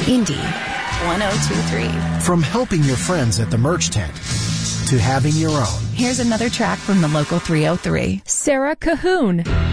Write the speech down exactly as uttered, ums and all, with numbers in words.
Indy one oh two three. From helping your friends at the merch tent to having your own. Here's another track from the local three oh three. Sarah Cahoon.